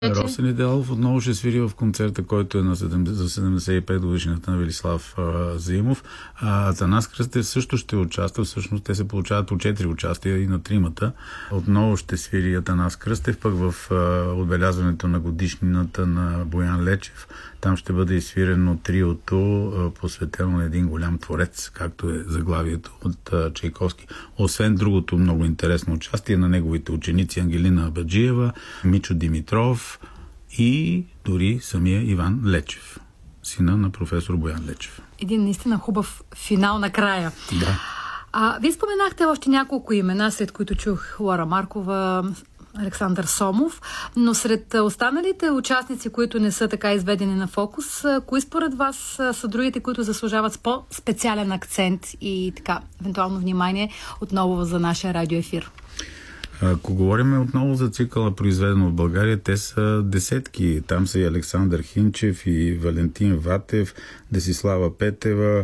Росен Неделов отново ще свири в концерта, който е за 75 годишната на Велислав Заимов. Атанас Кръстев също ще участва. Всъщност те се получават по 4 участия и на тримата. Отново ще свири Атанас Кръстев, пък в отбелязването на годишнината на Боян Лечев. Там ще бъде изсвирено триото, посветено на един голям творец, както е заглавието от Чайковски. Освен другото много интересно участие на неговите ученици Ангелина Абаджиева, Мичо Димитров и дори самия Иван Лечев, сина на професор Боян Лечев. Един наистина хубав финал накрая. Да. Вие споменахте още няколко имена, след които чух Лора Маркова, Александър Сомов, но сред останалите участници, които не са така изведени на фокус, кои според вас са другите, които заслужават с по-специален акцент и така, евентуално внимание отново за нашия радиоефир? Ако говорим отново за цикъла, произведено в България, те са десетки. Там са и Александър Хинчев, и Валентин Ватев, Десислава Петева,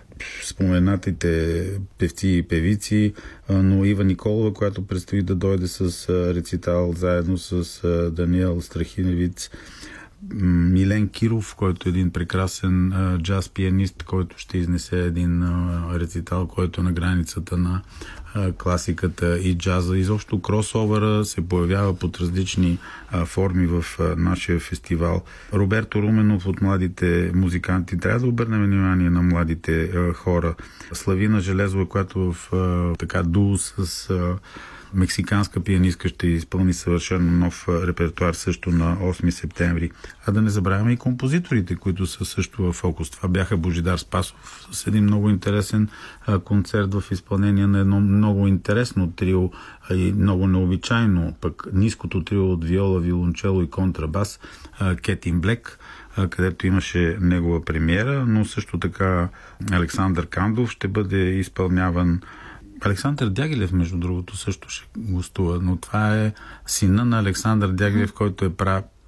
споменатите певци и певици, но Ива Николова, която предстои да дойде с рецитал заедно с Даниел Страхиневиц, Милен Киров, който е един прекрасен джаз пианист, който ще изнесе един рецитал, който е на границата на класиката и джаза. Изобщо кросовъра се появява под различни форми в нашия фестивал. Роберто Руменов от младите музиканти. Трябва да обърнем внимание на младите хора. Славина Железова, която в така дуо с мексиканска пианистка ще изпълни съвършено нов репертуар също на 8 септември. А да не забравяме и композиторите, които са също в фокус. Това бяха Божидар Спасов с един много интересен концерт в изпълнение на едно много интересно трио и много необичайно, пък ниското трио от виола, виолончело и контрабас, Кетин Блек, където имаше негова премиера, но също така Александър Кандов ще бъде изпълняван. Александър Дягилев, между другото, също ще гостува, но това е сина на Александър Дягилев, който е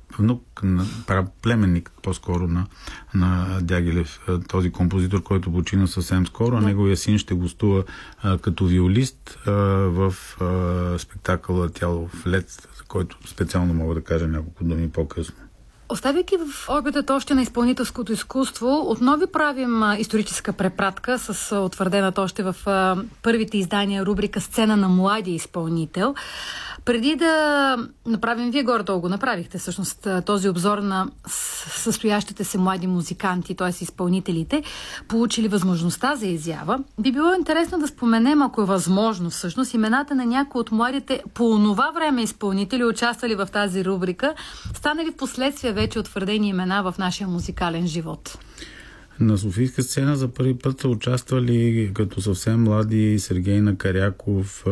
племенник по-скоро на Дягилев, този композитор, който почина съвсем скоро. Неговия син ще гостува като виолист в спектакъла Тяло в лед, за който специално мога да кажа няколко думи по-късно. Оставяйки в орбитата още на изпълнителското изкуство, отново правим историческа препратка с утвърдената още в първите издания рубрика "Сцена на млади изпълнител". Преди да направим, вие горе-долу го направихте всъщност този обзор на състоящите се млади музиканти, т.е. изпълнителите, получили възможността за изява. Би било интересно да споменем, ако е възможно всъщност, имената на някои от младите по онова време изпълнители, участвали в тази рубрика, станали в последствие вече утвърдени имена в нашия музикален живот. На Софийска сцена за първи път са участвали като съвсем млади Сергей Накаряков,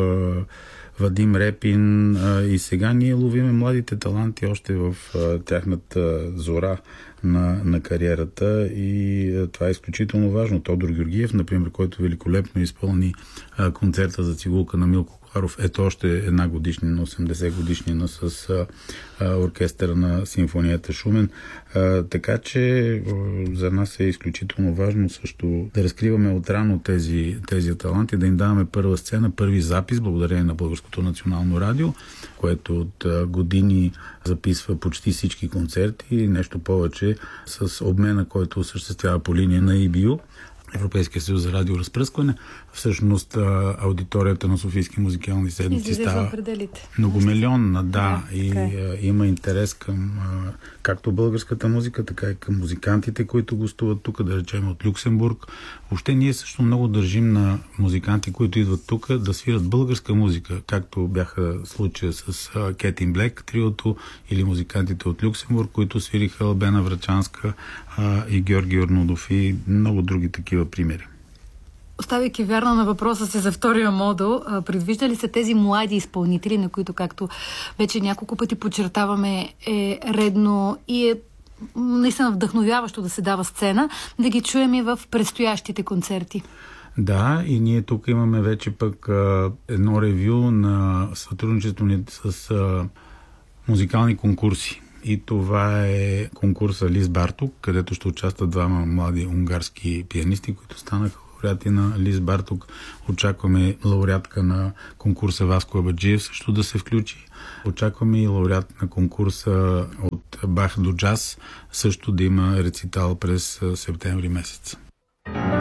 Вадим Репин, и сега ние ловиме младите таланти още в тяхната зора на кариерата и това е изключително важно. Тодор Георгиев, например, който великолепно изпълни концерта за цигулка на Милко Коларов, ето още една годишнина, 80 годишнина с оркестъра на симфонията Шумен. Така че за нас е изключително важно също да разкриваме отрано тези таланти, да им даваме първа сцена, първи запис, благодарение на Българското национално радио, което от години записва почти всички концерти и нещо повече с обмена, който осъществява по линия на EBU, Европейския съюз за радиоразпръскване. Всъщност аудиторията на Софийски музикални седмици става многомилионна, и има интерес към както българската музика, така и към музикантите, които гостуват тук, да речем от Люксембург. Въобще ние също много държим на музиканти, които идват тук, да свират българска музика, както бяха случая с Кетин Блек, триото, или музикантите от Люксембург, които свириха Албена Врачанска и Георги Орнудов и много други такива примери. Оставяйки вярно на въпроса си за втория модул, предвижда ли се тези млади изпълнители, на които, както вече няколко пъти подчертаваме, е редно и е наистина вдъхновяващо да се дава сцена, да ги чуем и в предстоящите концерти? Да, и ние тук имаме вече пък едно ревю на сътрудничеството ни с музикални конкурси. И това е конкурса Лис Бартук, където ще участват двама млади унгарски пианисти, които станаха лауреати на Лиз Барток. Очакваме лауреатка на конкурса Васко Абаджиев също да се включи. Очакваме и лауреат на конкурса от Бах до джаз също да има рецитал през септември месец.